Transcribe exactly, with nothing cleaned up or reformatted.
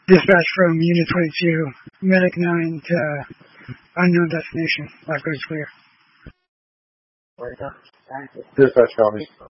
Dispatch from Unit twenty-two, Medic nine to unknown destination. Last code is clear. Dispatch, call me.